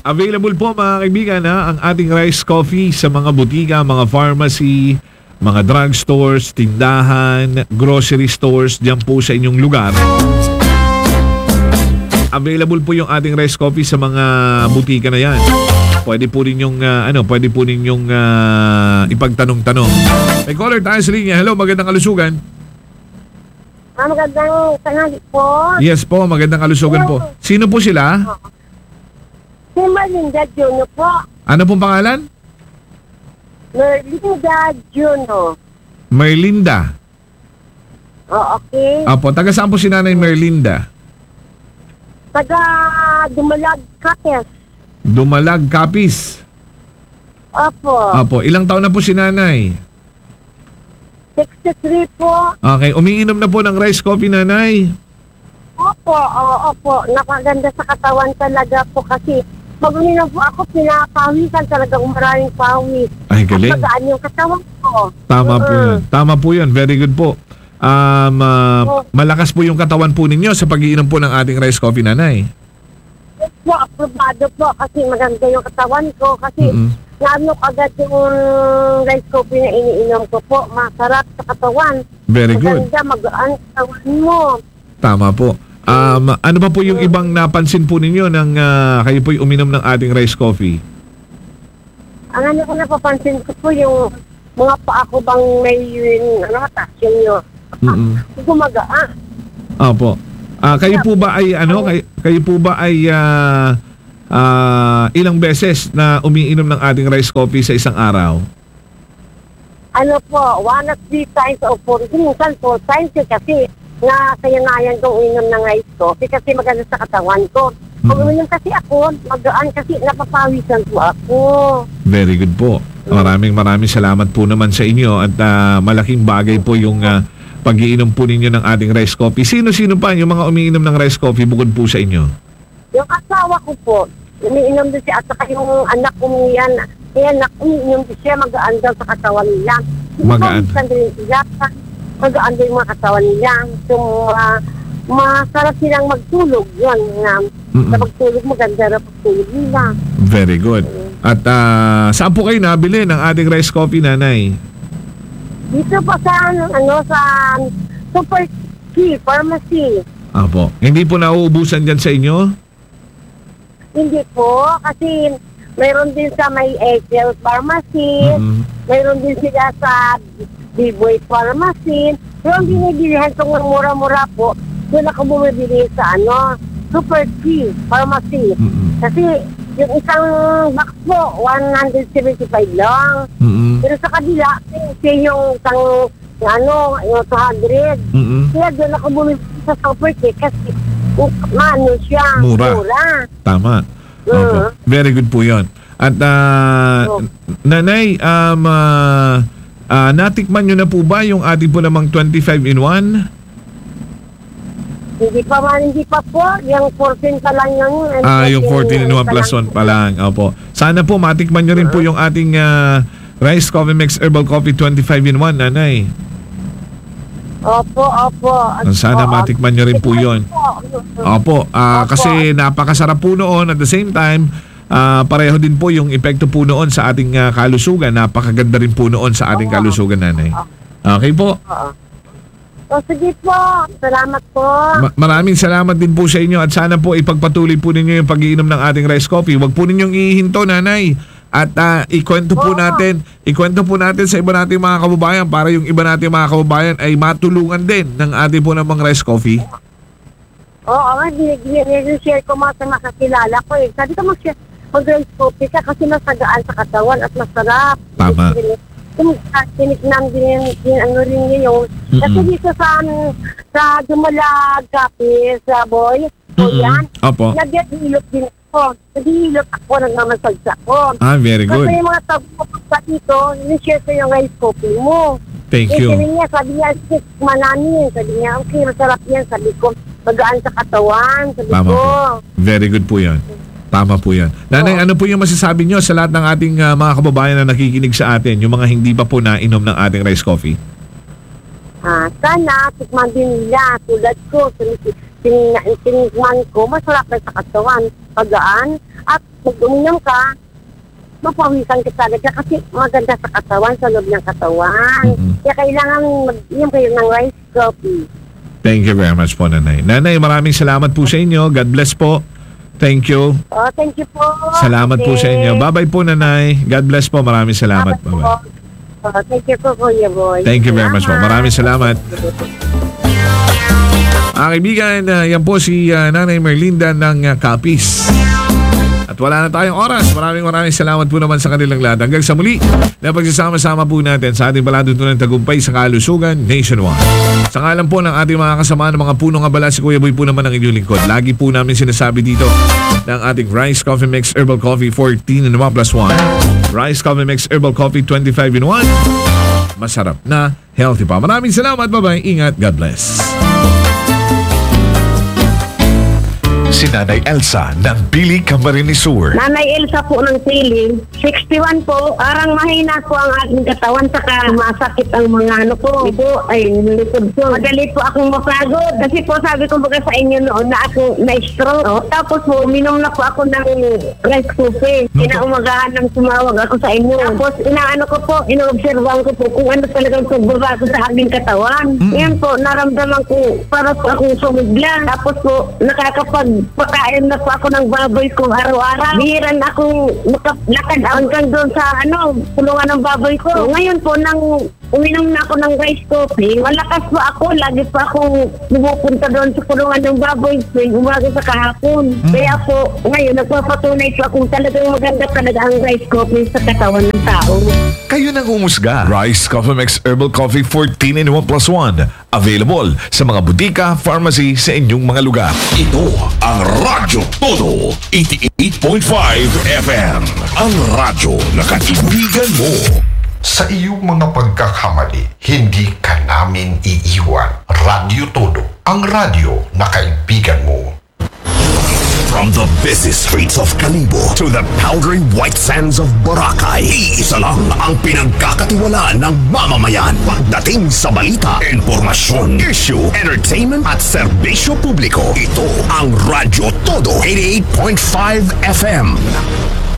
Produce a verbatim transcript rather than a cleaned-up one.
available po mga kaibigan ha, ang ating rice coffee sa mga butika, mga pharmacy, mga drugstores, tindahan, grocery stores, diyan po sa inyong lugar. Available po yung ating rice coffee sa mga butika na yan. Pwede po rin yung, uh, ano, pwede po rin yung uh, ipagtanong-tanong. May caller tayo sa linya. Hello, magandang kalusugan. Ah, magandang tanghali po. Yes po, magandang kalusugan po. Sino po sila? Si Merlinda Juno po. Ano pong pangalan? Merlinda Juno. Merlinda. Oh, okay. Apo, taga saan po si Nanay Merlinda? Taga Dumalag, Capiz. Dumalag, Capiz. Opo. Apo, ilang taon na po si Nanay? sixty-three po. Okay, umiinom na po ng rice coffee, Nanay. Opo, oo, opo. Napaganda sa katawan talaga po kasi pag uminom po ako, pinapawisan talagang maraming pawis. Ay, galing. At magaan yung katawan ko. Tama po Mm. yun. Tama po yun. Very good po. Um, uh, malakas po yung katawan po ninyo sa pag-iinom po ng ating rice coffee, Nanay. Po, aprobado po kasi maganda yung katawan ko kasi Mm-mm. naano agad yung rice coffee na iniinom ko po. Masarap sa katawan. Very good. Maganda, magaan sa katawan mo. Tama po. Um, ano ba po yung ibang napansin po ninyo nang uh, kayo po'y uminom ng ating rice coffee? Ang ano ko napapansin ko po yung mga paa ko bang may ano, tasyon nyo. Mm-mm. Gumagaan. Opo. Ah, kayo po ba ay ano, kayo, kayo po ba ay ah, ah, ilang beses na umiinom ng ating rice coffee sa isang araw? Ano po, one or three times o four, minsan four times eh, kasi na sayanayan kong uminom ng rice coffee kasi maganda sa katawan ko. Pag Mhm. uminom kasi ako, magaan kasi napapawisan po ako. Very good po. Maraming maraming salamat po naman sa inyo at ah, malaking bagay po yung ah, pag-iinom po ninyo ng ating rice coffee. Sino-sino pa yung mga umiinom ng rice coffee bukod po sa inyo? Yung asawa ko po, umiinom din siya at saka yung anak ko yan, yung anak umiinom din siya, magaan daw sa katawan nila. Magaan. Magaan din sila, magaan din yung mga katawan nila. Yung uh, masarap silang magtulog, yun. Na, Mm-mm. sa pagtulog, maganda na pagtulog nila. Very good. At ah, saan po kayo nabili ng ating rice coffee, Nanay? Dito pa sa, ano, sa Super Key Pharmacy. Apo. Hindi po nauubusan dyan sa inyo? Hindi po, kasi mayroon din sa may Excel Pharmacy, Mm-mm. mayroon din sila sa B-Boy Pharmacy. Pero ang binibilihan kong mura-mura po, doon ako bumibili sa ano, Super Key Pharmacy. Mm-mm. Kasi yung isang box po, one seventy-five lang. Mm-mm. Pero sa kabila, kasi yung isang, ano, yung two hundred. Mm-mm. Kaya doon ako bumibili sa Super Key kasi um, ano siya, Mura. mura. Tama. Opo. Mm. Very good po yun. At ah, Oh. Nanay, um, ah, ah, natikman nyo na po ba yung ating po namang twenty-five in one? Hindi pa man, hindi pa po. Yung fourteen pa lang yung... Ah, yung fourteen in one plus one pa lang. Opo. Sana po matikman nyo rin po yung ating ah, Rice Coffee Mix Herbal Coffee twenty-five in one, Nanay. Opo, opo. Sana Oo. matikman nyo rin po yun. Opo, ah, Opo. kasi napakasarap po noon. At the same time, ah, pareho din po yung epekto po noon sa ating ah, kalusugan. Napakaganda rin po noon sa ating Oo. kalusugan, Nanay. Okay po. Oo. O sige po. Salamat po. Ma- maraming salamat din po sa inyo at sana po ipagpatuloy po ninyo yung pag-iinom ng ating rice coffee. Huwag po ninyong ihinto, Nanay. At ah, ikwento po Oo. natin, ikwento po natin sa iba nating mga kababayan para yung iba nating mga kababayan ay matulungan din ng ating po namang rice coffee. Oo, nga, dinishare ko mga sa makakilala ko eh. Sabi ko mag-share, mag-rice coffee ka kasi masagaan sa katawan at masarap. Tama. Tiniknam din, din ano rin yun. Kasi Mm-mm. dito sa, sa Dumalag, Capiz, sa Boy, o Mm-mm. yan, Opo. nag-hilot din ako. Nag-hilot ako, nagmamasagsa ko. Ah, very Kasi good. yung mga tabo pa dito, ni-share ko yung rice coffee mo. Thank Eh, you. sabi niya, sabi niya, "Sis, mananin." Sabi niya, okay, masarap yan. Sabi ko, magaan sa katawan. Sabi Tama ko, po. Very good po yan. Tama po yan. Nanay, ano po yung masasabi nyo sa lahat ng ating ah, mga kababayan na nakikinig sa atin, yung mga hindi pa po nainom ng ating rice coffee? ah, sana, tikman din nila. Tulad ko, tin- tin- tinikman ko, masarap na sa katawan. Pagaan. At pag uminom ka, mapawisan ka talaga kasi maganda sa katawan, sa loob ng katawan. Mhm. Kaya kailangan mag-inom kayo ng rice coffee. Thank you very much po, Nanay. Nanay, maraming salamat po sa inyo. God bless po. Thank you. Oh, thank you po. Salamat po sa inyo. Bye-bye po, Nanay. God bless po. Maraming salamat. Salamat po. Bye-bye. Oh, thank you po, Kuya Boy. Thank you very much po. Maraming salamat. Ang kaibigan, uh, yan po si uh, Nanay Merlinda ng uh, Capiz. At wala na tayong oras. Maraming maraming salamat po naman sa kanilang lahat. Hanggang sa muli na pagsasama-sama po natin sa ating palatuntunan ng tagumpay sa kalusugan nationwide. Sa ngalan po ng ating mga kasama ng mga punong abala, si Kuya Boy po naman ang inyong lingkod. Lagi po namin sinasabi dito ng ating Rice Coffee Mix Herbal Coffee fourteen in one plus one. Rice Coffee Mix Herbal Coffee twenty-five in one. Masarap na, healthy pa. Maraming salamat. Bye-bye. Ingat. God bless. Si Nanay Elsa ng Pili Camarines Sur. Nanay Elsa po ng Pili, sixty-one po, parang mahina po ang aking katawan, saka masakit ang mga ano po. Ito ay likod ko. Madali po akong mapagod. Kasi po sabi ko baga sa inyo noon na ako na-stroke. No? Tapos po, minom na po ako ng rice coffee. Inaumagahan nang sumawag ako sa inyo. Tapos inaano ko po, inoobservan ko po kung ano talagang pagbabago sa aking katawan. Ngayon po, naramdaman ko para po akong sumigla. Tapos po, nakakapag pagkain na po ako ng baboy ko araw-araw. Bihiran akong makalakad hanggang doon sa ano, kulungan ng baboy ko. So, ngayon po, nang uminom na ako ng rice coffee, malakas po ako. Lagi po akong pumupunta doon sa kulungan ng baboy ko, umaga sa kahapon. Kaya po, ngayon, nagpapatunay po akong talagang maganda talaga ang rice coffee sa katawan ng tao. Kayo nang humusga. Rice Coffee Mix Herbal Coffee fourteen in one plus one. Available sa mga butika, pharmacy sa inyong mga lugar. Ito ang Radyo Todo eighty-eight point five F M. Ang radyo na kaibigan mo. Sa iyong mga pagkakamali, hindi ka namin iiwan. Radyo Todo, ang radyo na kaibigan mo. From the busy streets of Kalibo to the powdery white sands of Boracay, iisa lang ang pinagkakatiwalaan ng mamamayan. Pagdating sa balita, informasyon, issue, entertainment at serbisyo publiko, ito ang Radyo Todo eighty-eight point five F M.